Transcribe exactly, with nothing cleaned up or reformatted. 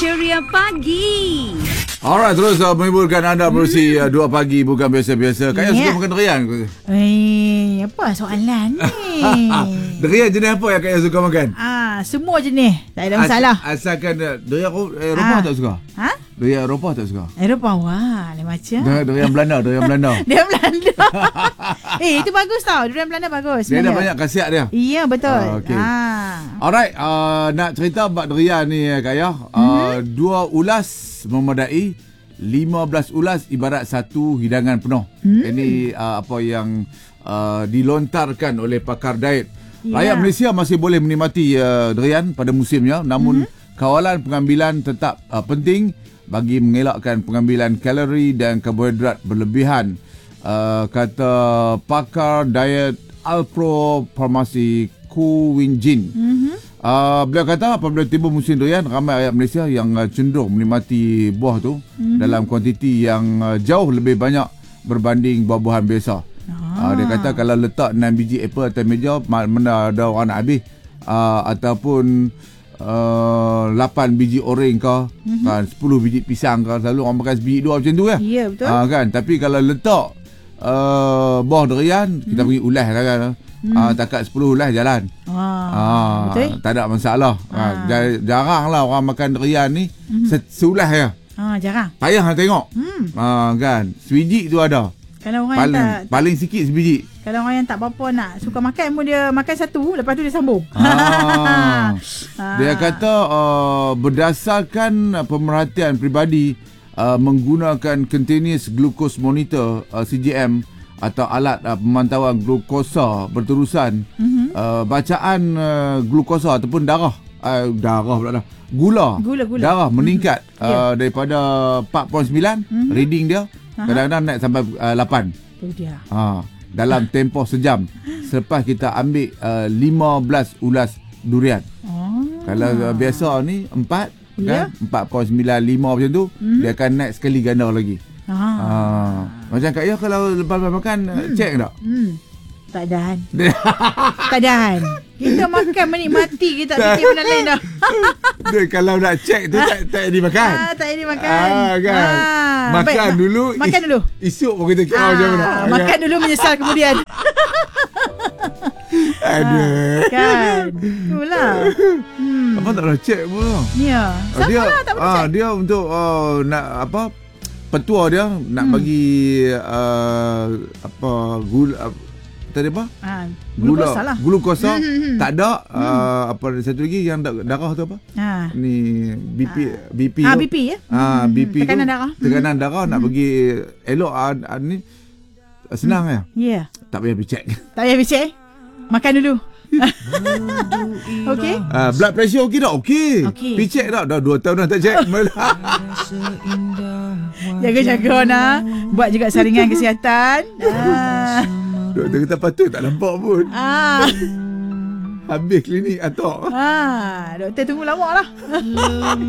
Ceria Pagi. Alright, terus uh, menghiburkan anda menerusi uh, dua pagi bukan biasa-biasa. Kaya Yeah. suka makan durian? Eh, apa soalan ni? Durian jenis apa yang Kaya suka makan? Ah, semua jenis. Tak ada masalah. As, asalkan uh, durian eh, Eropah Ah. tak suka? Ha? Durian Eropah tak suka? Eropah, wah, lain macam. Durian, durian Belanda, durian Belanda. Dia Belanda. Eh, itu bagus tau. Durian Belanda bagus. Dia ada sebenarnya. banyak khasiat dia. Ya, betul. Ah, okey. Ah. Alright, uh, nak cerita bab durian ni Kaya. Uh, Mhm. Dua ulas memadai, lima belas ulas ibarat satu hidangan penuh. Hmm. Ini uh, apa yang uh, dilontarkan oleh pakar diet. Ya. Rakyat Malaysia masih boleh menikmati uh, durian pada musimnya, namun Mhm. kawalan pengambilan tetap uh, penting bagi mengelakkan pengambilan kalori dan karbohidrat berlebihan. Uh, kata pakar diet Alpro Farmasi Ku Win Jin. Mhm. Uh, beliau kata apabila tiba musim durian, ramai rakyat Malaysia yang uh, cenderung menikmati buah tu Mhm. dalam kuantiti yang uh, jauh lebih banyak berbanding buah-buahan biasa. Ah. Uh, dia kata kalau letak enam biji apple atas meja, mana ada orang nak habis. Uh, ataupun uh, lapan biji oreng ke, Mhm. kan, sepuluh biji pisang ke, selalu orang makan sebiji dua macam tu ya. Ya, betul. Uh, kan, tapi kalau letak uh, buah durian, kita Mhm. pergi ulas lah kan. Mhm. Uh, takat sepuluh ulas jalan. Ah, Ah, betul. tak ada masalah. Ah. Ah. Jarang lah orang makan durian ni Mhm. se- seulas je. Ah, jarang. Payah nak tengok. Hmm. Ah, kan. Sebiji tu ada. Kalau orang Paling yang tak, paling sikit sebiji. kalau orang yang tak apa-apa nak suka makan pun dia makan satu, lepas tu dia sambung. Ah. Ah. Dia kata uh, berdasarkan uh, pemerhatian peribadi uh, menggunakan continuous glucose monitor uh, C G M atau alat uh, pemantauan glukosa berterusan, Mhm. uh, bacaan uh, glukosa ataupun darah uh, darah pula dah. Gula, Gula, gula. darah meningkat Mhm. uh, daripada empat perpuluhan sembilan Mhm. reading dia, Aha. kadang-kadang naik sampai uh, lapan. Tu dia. Ha, dalam tempoh sejam selepas kita ambil uh, lima belas ulas durian. Oh. Kalau uh, biasa ni empat, Ya. kan, empat perpuluhan sembilan lima macam tu, Mhm. dia akan naik sekali ganda lagi. Ah. Ha, macam Kak Ya kalau lepas makan uh, check tak? Hmm. Tak dan. Tak dan. Kita makan menikmati, kita tak fikir benda lain dah. Dia kalau nak check tu tak tak jadi makan. Ah, tak jadi makan. Ah, kan. Ah, Makan baik, dulu. Makan dulu. Esok pun kita kira Ah, macam mana. makan dulu menyesal kemudian. Aduh. Kan. Itulah. Hmm. Apa tak nak check pun. Ya. Sama dia lah, tak boleh ah, check. dia untuk uh, nak apa, petua dia nak Hmm. bagi uh, apa gula uh, tadi apa? Ah, Gula glukosa lah. glukosa Hmm, hmm, hmm. tak ada. Uh, apa satu lagi yang da- darah tu apa? Ah. Ni B P B P. Ah, tu. B P ya. Ah, B P Tekanan tu, darah. Tekanan darah nak bagi elok ah, ah, ni senang ya. Ya. Tak payah pergi check. Tak payah check. Makan dulu. Okey. Ah, blood pressure okey tak? Okey. Okey. Pergi check tak? Dah dua tahun dah tak check. Jaga-jaga nak. Buat juga saringan kesihatan. Ah. Doktor kata patut tak nampak pun. Ah. Habis klinik atok. Ah, doktor tunggu lama lah.